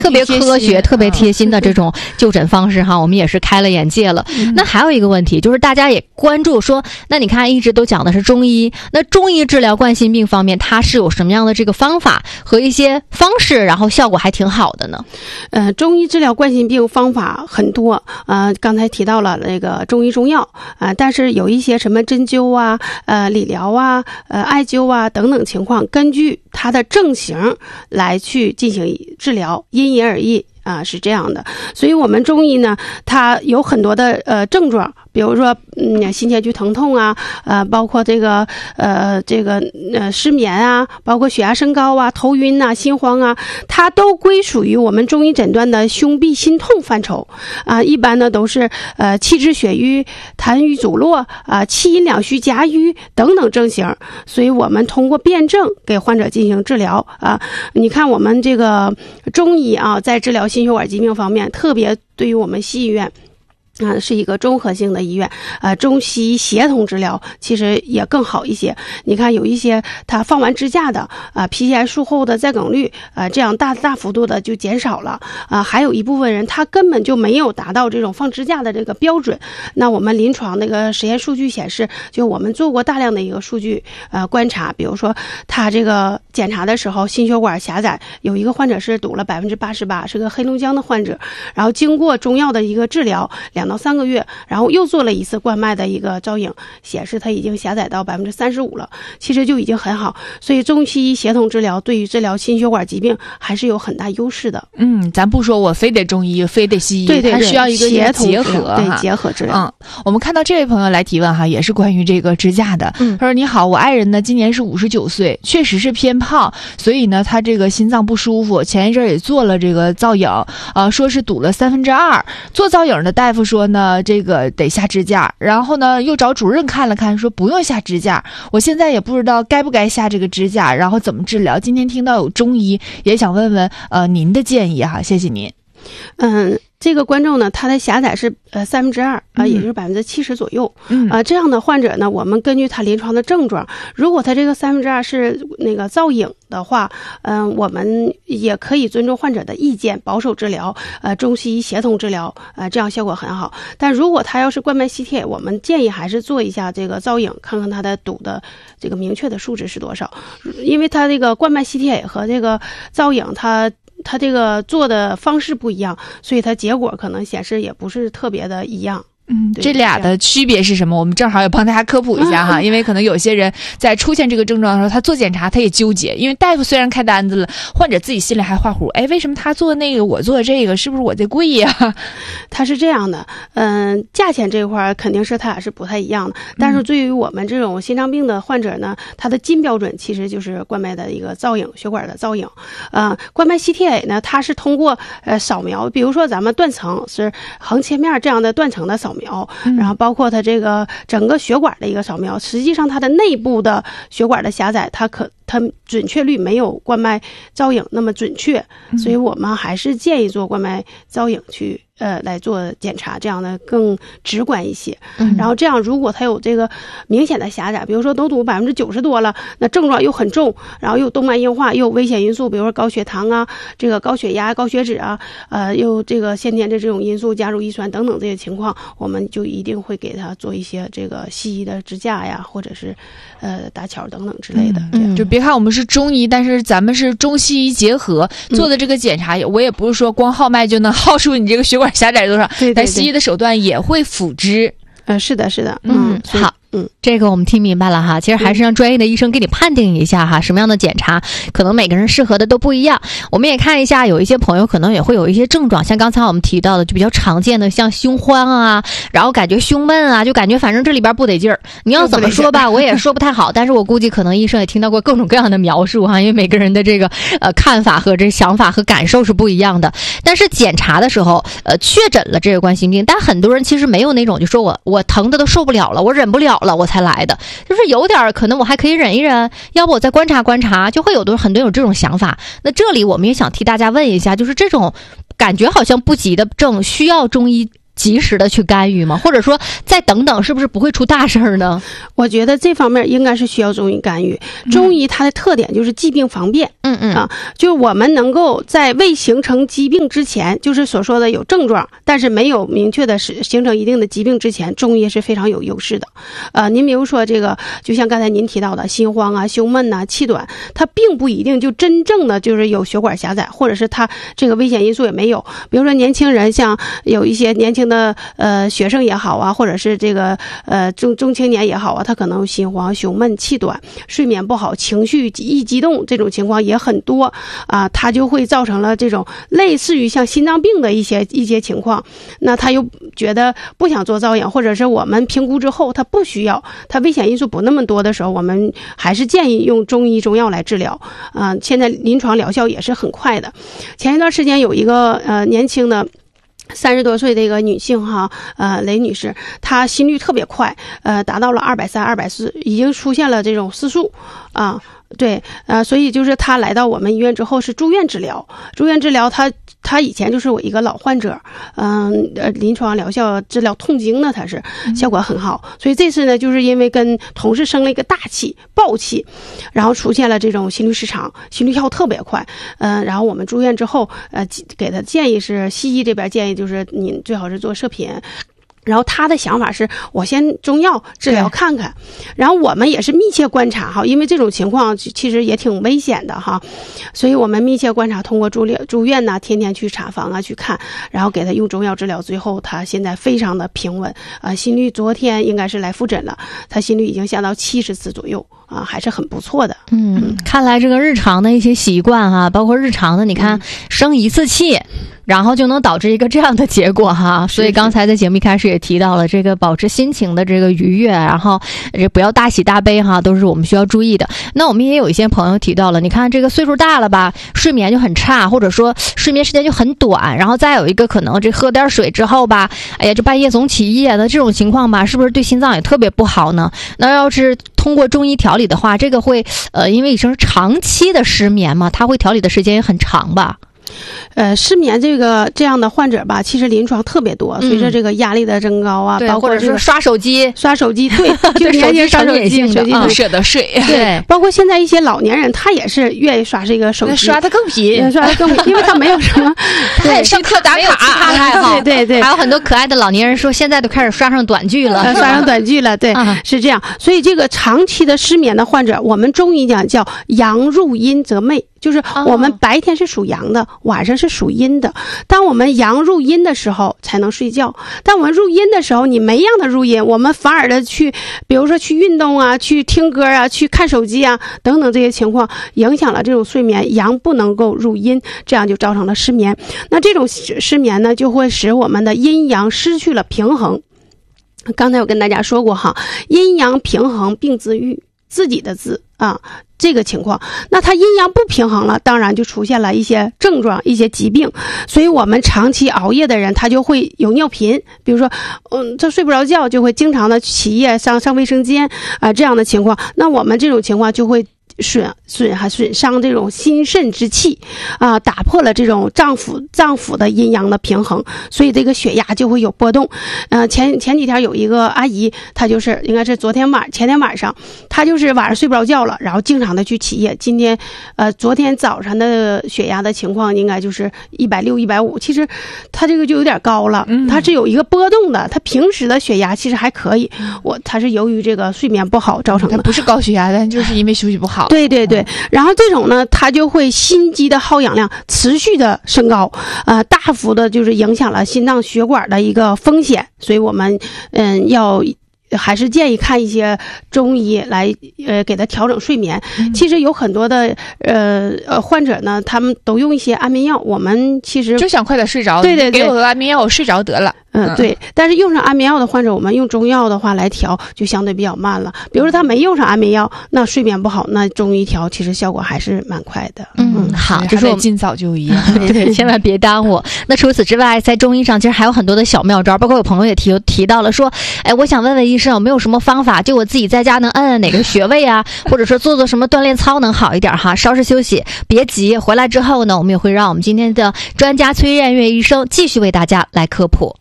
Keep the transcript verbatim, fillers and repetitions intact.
特别科学特别贴心的这种就诊方式哈，我们也是开了眼界了、嗯、那还有一个问题就是大家也关注说，那你看一直都讲的是中医，那中医治疗冠心病方面它是有什么样的这个方法和一些方式，然后效果还挺好的呢？ 呃，中医治疗冠心病方法很多，呃，刚才提到了那个中医中药啊、呃，但是有一些什么针灸啊、呃理疗啊、呃艾灸啊等等情况，根据它的症型来去进行治疗，因人而异啊，是这样的。所以我们中医呢，它有很多的呃症状，比如说嗯心前区疼痛啊，呃包括这个呃这个呃失眠啊，包括血压升高啊、头晕啊、心慌啊，它都归属于我们中医诊断的胸痹心痛范畴啊。一般呢都是呃气滞血瘀、痰瘀阻络啊、气阴两虚夹瘀等等症型，所以我们通过辩证给患者进行治疗啊。你看我们这个中医啊，在治疗心血管疾病方面，特别对于我们西医院啊、呃，是一个综合性的医院，呃，中西医协同治疗其实也更好一些。你看有一些他放完支架的啊、呃，皮下术后的再梗率啊、呃，这样大大幅度的就减少了啊、呃。还有一部分人他根本就没有达到这种放支架的这个标准。那我们临床那个实验数据显示，就我们做过大量的一个数据呃观察，比如说他这个检查的时候心血管狭窄，有一个患者是堵了百分之八十八，是个黑龙江的患者，然后经过中药的一个治疗，两到三个月，然后又做了一次冠脉的一个造影，显示它已经狭窄到百分之三十五了，其实就已经很好。所以中西医协同治疗对于治疗心血管疾病还是有很大优势的。 嗯，咱不说我非得中医非得西医， 对对对， 它需要一个协同结合， 对结合治疗。 嗯，我们看到这位朋友来提问哈，也是关于这个支架的。嗯，他说你好，我爱人呢今年是五十九岁，确实是偏胖，所以呢他这个心脏不舒服，前一阵也做了这个造影，呃说是堵了三分之二。做造影的大夫说呢，这个得下支架，然后呢又找主任看了看，说不用下支架。我现在也不知道该不该下这个支架，然后怎么治疗。今天听到有中医，也想问问呃您的建议哈，谢谢您。 嗯，这个观众呢，他的狭窄是呃三分之二啊，也就是百分之七十左右。 嗯啊、呃，这样的患者呢，我们根据他临床的症状，如果他这个三分之二是那个造影的话，嗯、呃，我们也可以尊重患者的意见，保守治疗，呃，中西医协同治疗，呃，这样效果很好。但如果他要是冠脉吸铁，我们建议还是做一下这个造影，看看他的堵的这个明确的数值是多少，因为他这个冠脉吸铁和这个造影，它。它这个做的方式不一样，所以它结果可能显示也不是特别的一样。 嗯，这俩的区别是什么？我们正好也帮大家科普一下哈，因为可能有些人在出现这个症状的时候，他做检查他也纠结，因为大夫虽然开单子了，患者自己心里还画弧，哎，为什么他做那个我做这个，是不是我这贵呀？ 他是这样的，嗯，价钱这块肯定是他俩是不太一样的，但是对于我们这种心脏病的患者呢，他的金标准其实就是冠脉的一个造影，血管的造影。呃，冠脉 C T A 呢，它是通过呃扫描，比如说咱们断层是横切面这样的断层的扫描。描，然后包括它这个整个血管的一个扫描，实际上它的内部的血管的狭窄，它可它准确率没有冠脉造影那么准确，所以我们还是建议做冠脉造影去呃来做检查，这样的更直观一些。 嗯、 然后这样如果它有这个明显的狭窄，比如说都堵百分之九十多了，那症状又很重，然后又动脉硬化，又有危险因素，比如说高血糖啊，这个高血压、高血脂啊，呃，又这个先天的这种因素加入遗传等等这些情况，我们就一定会给他做一些这个西医的支架呀，或者是呃搭桥等等之类的。 嗯、这样就别看我们是中医，但是咱们是中西医结合做的这个检查，嗯、我也不是说光号脉就能号出你这个血管狭窄多少， 对对对， 但西医的手段也会辅之。 呃，是的，是的， 嗯， 嗯好。嗯，这个我们听明白了哈，其实还是让专业的医生给你判定一下哈，什么样的检查可能每个人适合的都不一样。我们也看一下，有一些朋友可能也会有一些症状，像刚才我们提到的就比较常见的，像胸欢啊，然后感觉胸闷啊，就感觉反正这里边不得劲儿。你要怎么说吧，我也说不太好，但是我估计可能医生也听到过各种各样的描述哈，因为每个人的这个呃看法和这想法和感受是不一样的。但是检查的时候，呃，确诊了这个冠心病，但很多人其实没有那种就说我我疼的都受不了了，我忍不了了我才来的。就是有点可能我还可以忍一忍，要不我再观察观察，就会有的很多有这种想法。那这里我们也想替大家问一下，就是这种感觉好像不急的症，需要中医及时的去干预吗？或者说再等等，是不是不会出大事儿呢？ 我觉得这方面应该是需要中医干预。中医它的特点就是疾病防变， 嗯嗯啊，就是我们能够在未形成疾病之前，就是所说的有症状，但是没有明确的是形成一定的疾病之前，中医是非常有优势的。呃，您比如说这个，就像刚才您提到的心慌啊、胸闷啊、气短，它并不一定就真正的就是有血管狭窄，或者是它这个危险因素也没有。比如说年轻人，像有一些年轻的呃学生也好啊，或者是这个呃中中青年也好啊，他可能心慌、胸闷、气短、睡眠不好、情绪易激动这种情况也很多啊，他就会造成了这种类似于像心脏病的一些一些情况。那他又觉得不想做造影，或者是我们评估之后他不需要，他危险因素不那么多的时候，我们还是建议用中医中药来治疗啊。现在临床疗效也是很快的。前一段时间有一个呃年轻的三十多岁的一个女性哈，呃，雷女士，她心率特别快，呃，达到了二百三、二百四，已经出现了这种失速啊。对，呃，所以就是她来到我们医院之后是住院治疗，住院治疗她她以前就是我一个老患者，嗯、呃，临床疗效治疗痛经呢，她是效果很好，所以这次呢，就是因为跟同事生了一个大气暴气，然后出现了这种心律失常，心率跳特别快，嗯、呃，然后我们住院之后，呃，给她建议是西医这边建议就是你最好是做射频。然后他的想法是我先中药治疗看看，然后我们也是密切观察哈，因为这种情况其实也挺危险的哈，所以我们密切观察，通过住院住院呐，天天去查房啊去看，然后给他用中药治疗，最后他现在非常的平稳啊、呃，心率昨天应该是来复诊了，他心率已经下到七十次左右啊，还是很不错的。 嗯，看来这个日常的一些习惯哈，包括日常的，你看、嗯、生一次气。然后就能导致一个这样的结果哈，所以刚才在节目一开始也提到了这个保持心情的这个愉悦，然后这不要大喜大悲哈，都是我们需要注意的。那我们也有一些朋友提到了，你看这个岁数大了吧，睡眠就很差，或者说睡眠时间就很短，然后再有一个可能这喝点水之后吧，哎呀这半夜总起夜的这种情况吧，是不是对心脏也特别不好呢？那要是通过中医调理的话，这个会呃因为医生长期的失眠嘛，它会调理的时间也很长吧？ 呃，失眠这个这样的患者吧，其实临床特别多。随着这个压力的增高啊， 嗯、 包括这个刷手机、 刷手机，对，就年轻刷手机，手机不舍得睡。 对，包括现在一些老年人，他也是愿意刷这个手机， 刷的更频， 刷的更频，因为他没有什么， 对，上课打卡，爱好， 对对对， 还有很多可爱的老年人说，现在都开始刷上短剧了， 刷上短剧了，对，啊、是这样。所以这个长期的失眠的患者，我们中医讲叫阳入阴则寐。就是我们白天是属阳的，晚上是属阴的。当我们阳入阴的时候才能睡觉，当我们入阴的时候，你没样的入阴，我们反而的去，比如说去运动啊，去听歌啊，去看手机啊，等等这些情况，影响了这种睡眠，阳不能够入阴，这样就造成了失眠。那这种失眠呢，就会使我们的阴阳失去了平衡。刚才我跟大家说过哈，阴阳平衡病自愈，自己的自啊。这个情况，那它阴阳不平衡了，当然就出现了一些症状、一些疾病。所以我们长期熬夜的人，他就会有尿频，比如说，嗯，他睡不着觉，就会经常的起夜上上卫生间啊、呃、这样的情况。那我们这种情况就会损损还损伤这种心肾之气啊、呃，打破了这种脏腑脏腑的阴阳的平衡，所以这个血压就会有波动。呃，前前几天有一个阿姨，她就是应该是昨天晚前天晚上，她就是晚上睡不着觉了，然后经常的去起夜。今天呃昨天早上的血压的情况应该就是一百六、一百五，其实她这个就有点高了，她是有一个波动的。她平时的血压其实还可以，我她是由于这个睡眠不好造成的， 不是高血压，但就是因为休息不好。 对对对，然后这种呢，它就会心肌的耗氧量持续的升高，呃，大幅的就是影响了心脏血管的一个风险，所以我们嗯要。还是建议看一些中医来，呃，给他调整睡眠。嗯、其实有很多的，呃呃患者呢，他们都用一些安眠药。我们其实就想快点睡着， 对对对， 给我个安眠药，我睡着得了。 嗯，对。但是用上安眠药的患者，我们用中药的话来调，就相对比较慢了。比如说他没用上安眠药，那睡眠不好，那中医调其实效果还是蛮快的。 嗯，好，就是我们尽早就医， 对对，千万别耽误。那除此之外，在中医上其实还有很多的小妙招，包括有朋友也提提到了说，哎，我想问问医生有没有什么方法，就我自己在家能按按哪个穴位啊，或者说做做什么锻炼操能好一点哈。稍事休息，别急，回来之后呢，我们也会让我们今天的专家崔艳月医生继续为大家来科普。